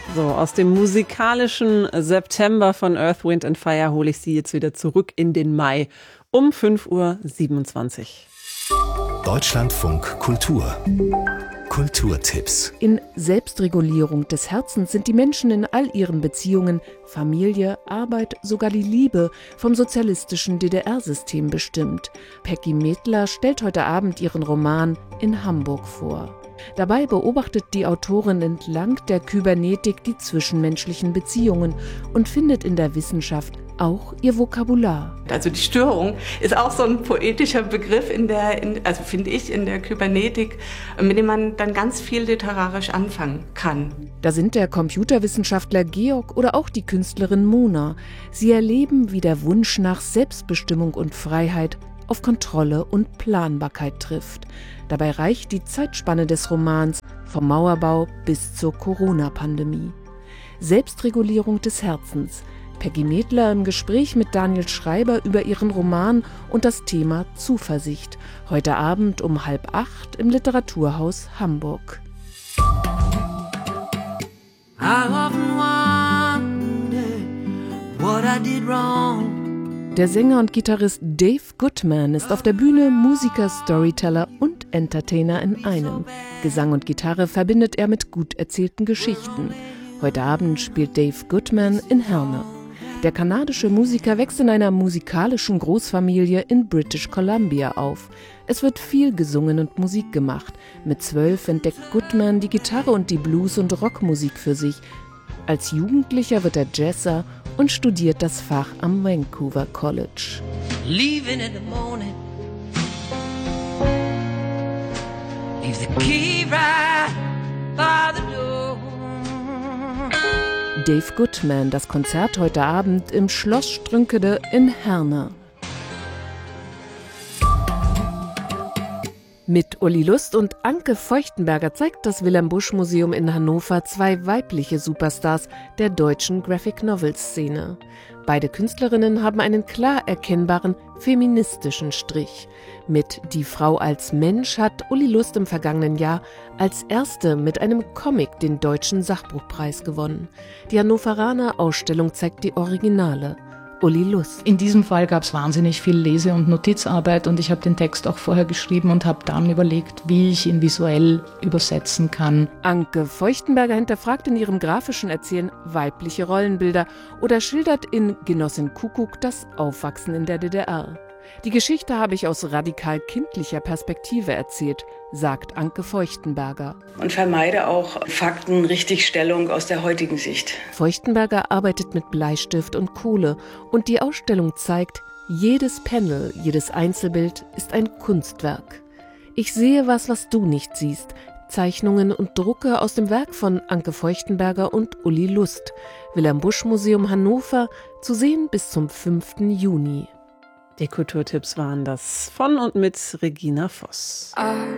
So, aus dem musikalischen September von Earth, Wind and Fire hole ich Sie jetzt wieder zurück in den Mai um 5:27 Uhr. Deutschlandfunk Kultur. Kulturtipps. In Selbstregulierung des Herzens sind die Menschen in all ihren Beziehungen, Familie, Arbeit, sogar die Liebe vom sozialistischen DDR-System bestimmt. Peggy Medler stellt heute Abend ihren Roman In Hamburg vor. Dabei beobachtet die Autorin entlang der Kybernetik die zwischenmenschlichen Beziehungen und findet in der Wissenschaft auch ihr Vokabular. Also die Störung ist auch so ein poetischer Begriff also finde ich, in der Kybernetik, mit dem man dann ganz viel literarisch anfangen kann. Da sind der Computerwissenschaftler Georg oder auch die Künstlerin Mona. Sie erleben, wie der Wunsch nach Selbstbestimmung und Freiheit auf Kontrolle und Planbarkeit trifft. Dabei reicht die Zeitspanne des Romans vom Mauerbau bis zur Corona-Pandemie. Selbstregulierung des Herzens. Peggy Medler im Gespräch mit Daniel Schreiber über ihren Roman und das Thema Zuversicht. Heute Abend um 7:30 im Literaturhaus Hamburg. Der Sänger und Gitarrist Dave Goodman ist auf der Bühne Musiker, Storyteller und Entertainer in einem. Gesang und Gitarre verbindet er mit gut erzählten Geschichten. Heute Abend spielt Dave Goodman in Herne. Der kanadische Musiker wächst in einer musikalischen Großfamilie in British Columbia auf. Es wird viel gesungen und Musik gemacht. Mit 12 entdeckt Goodman die Gitarre und die Blues- und Rockmusik für sich. Als Jugendlicher wird er Jazzer und studiert das Fach am Vancouver College. Leaving in the morning, leave the key right by the door. Dave Goodman, das Konzert heute Abend im Schloss Strünkede in Herne. Mit Uli Lust und Anke Feuchtenberger zeigt das Wilhelm-Busch-Museum in Hannover zwei weibliche Superstars der deutschen Graphic-Novel-Szene. Beide Künstlerinnen haben einen klar erkennbaren feministischen Strich. Mit Die Frau als Mensch hat Uli Lust im vergangenen Jahr als erste mit einem Comic den Deutschen Sachbuchpreis gewonnen. Die Hannoveraner Ausstellung zeigt die Originale. Uli Lust. In diesem Fall gab es wahnsinnig viel Lese- und Notizarbeit und ich habe den Text auch vorher geschrieben und habe dann überlegt, wie ich ihn visuell übersetzen kann. Anke Feuchtenberger hinterfragt in ihrem grafischen Erzählen weibliche Rollenbilder oder schildert in Genossin Kuckuck das Aufwachsen in der DDR. Die Geschichte habe ich aus radikal kindlicher Perspektive erzählt, sagt Anke Feuchtenberger. Und vermeide auch Faktenrichtigstellung aus der heutigen Sicht. Feuchtenberger arbeitet mit Bleistift und Kohle und die Ausstellung zeigt, jedes Panel, jedes Einzelbild ist ein Kunstwerk. Ich sehe was du nicht siehst. Zeichnungen und Drucke aus dem Werk von Anke Feuchtenberger und Uli Lust. Wilhelm-Busch-Museum Hannover, zu sehen bis zum 5. Juni. Die Kulturtipps waren das von und mit Regina Voss.